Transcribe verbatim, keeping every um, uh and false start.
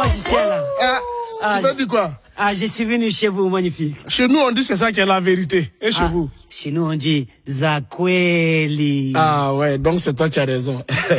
magicien là. Ah, Ah, tu veux dire quoi? Ah, je suis venu chez vous, magnifique. Chez nous, on dit c'est ça qui est la vérité. Et chez Ah, vous? Chez nous, on dit Zakweli. Ah ouais, donc c'est toi qui as raison.